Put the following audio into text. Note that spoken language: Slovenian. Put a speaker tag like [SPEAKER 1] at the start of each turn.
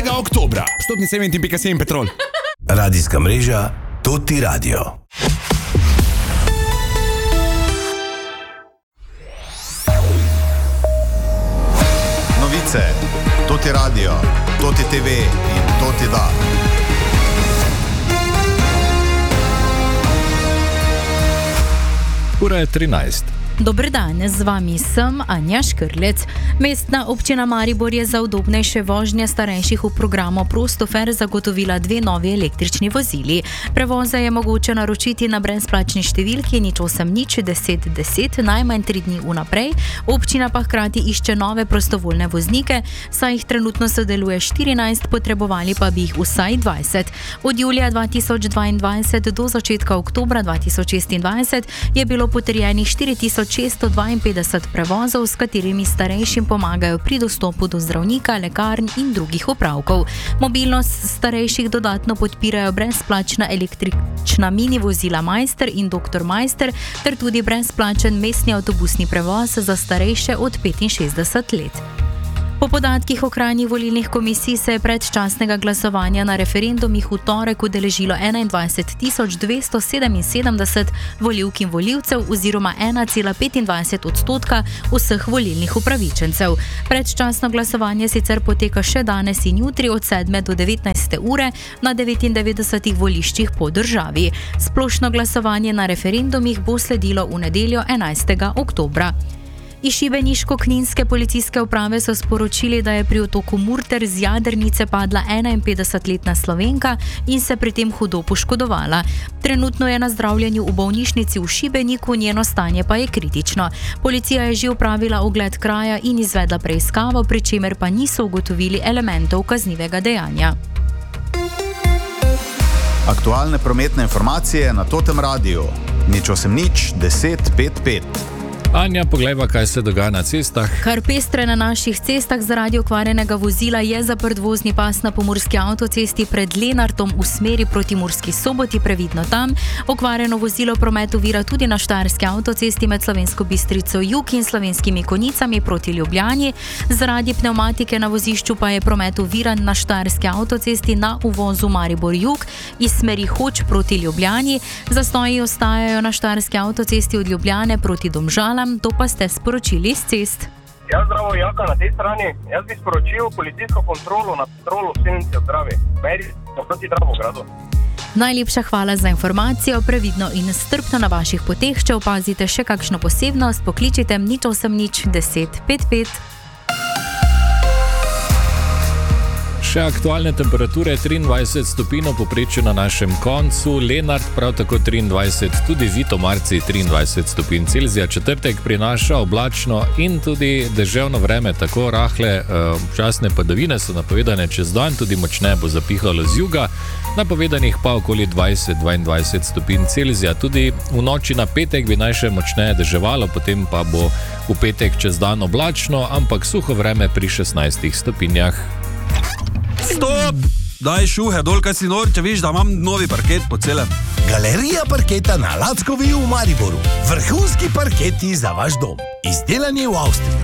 [SPEAKER 1] 6. oktobra. Vstopni 7.7 Petrol.
[SPEAKER 2] Radijska mreža Toti Radio.
[SPEAKER 3] Novice, Toti Radio, Toti TV in Toti Da.
[SPEAKER 4] Ura je 13.
[SPEAKER 5] Dober dan, z vami sem Anja Škrlec. Mestna občina Maribor je za udobnejše vožnje starejših v programu Prostofer zagotovila 2 novi električni vozili. Prevoze je mogoče naročiti na brezplačni številki 080 10 10 najmanj 3 dni vnaprej. Občina pa hkrati išče nove prostovoljne voznike, saj jih trenutno sodeluje 14, potrebovali pa bi jih vsaj 20. Od julija 2022 do začetka oktobra 2026 je bilo potrjenih 4652 prevozov, s katerimi starejšim pomagajo pri dostopu do zdravnika, lekarn in drugih opravkov. Mobilnost starejših dodatno podpirajo brezplačna električna mini vozila Majster in Dr. Majster ter tudi brezplačen mestni avtobusni prevoz za starejše od 65 let. Po podatkih okrajnih volilnih komisij se je predčasnega glasovanja na referendumih v torek udeležilo 21.277 volivk in volivcev oziroma 1,25% vseh volilnih upravičencev. Predčasno glasovanje sicer poteka še danes in jutri od 7 do 19. ure na 99 voliščih po državi. Splošno glasovanje na referendumih bo sledilo v nedeljo 11. oktobra. Iz šibeniško-kninske policijske uprave so sporočili, da je pri otoku Murter z jadrnice padla 51-letna Slovenka in se pri tem hudo poškodovala. Trenutno je na zdravljenju v bolnišnici v Šibeniku, njeno stanje pa je kritično. Policija je že opravila ogled kraja in izvedla preiskavo, pri čemer pa niso ugotovili elementov kaznivega dejanja.
[SPEAKER 3] Aktualne prometne informacije na Totem radiju. 080 10 55.
[SPEAKER 4] Anja, poglejva, kaj se dogaja na cestah.
[SPEAKER 5] Kar pestre na naših cestah zaradi okvarjenega vozila je zaprt vozni pas na pomurski avtocesti pred Lenartom v smeri proti Murski Soboti, previdno tam. Okvarjeno vozilo promet ovira tudi na štajerski avtocesti med Slovensko Bistrico jug in Slovenskimi Konjicami proti Ljubljani. Zaradi pnevmatike na vozišču pa je promet oviran na štajerski avtocesti na uvozu Maribor jug iz smeri Hoč proti Ljubljani. Zastoji ostajajo na štajerski avtocesti od Ljubljane proti Domžalam. To pa ste sporočili z cest.
[SPEAKER 6] Ja, zdravo, Jaka na tej strani. Jaz bi sporočil policijsko kontrolo na Petrolu v Selnici ob Dravi. Meri proti Dravogradu.
[SPEAKER 5] Najlepša hvala za informacijo. Previdno in strpno na vaših poteh. Če opazite še kakšno posebnost, pokličite 080 10 55.
[SPEAKER 4] Še aktualne temperature, 23 stopinj povprečju na našem koncu, Lenart prav tako 23, tudi Vitomarci 23 stopinj Celzija. Četrtek prinaša oblačno in tudi deževno vreme, tako rahle občasne padavine so napovedane čez dan, tudi močneje bo zapihalo z juga, napovedanih pa okoli 20-22 stopinj Celzija. Tudi v noči na petek bi naj še močneje deževalo, potem pa bo v petek čez dan oblačno, ampak suho vreme pri 16 stopinjah.
[SPEAKER 7] Stop! Daj šuhe dol, kaj si nor, če viš, da imam novi parket po celem.
[SPEAKER 2] Galerija parketa na Lackovi v Mariboru. Vrhunski parketi za vaš dom. Izdelani v Avstriji.